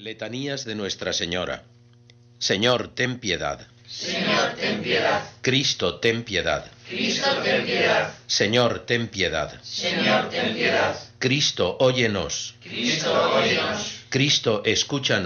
Letanías de Nuestra Señora. Señor, ten piedad. Señor, ten piedad. Cristo, ten piedad. Cristo, ten piedad. Señor, ten piedad. Señor, ten piedad. Cristo, óyenos. Cristo, óyenos. Cristo, escúchanos.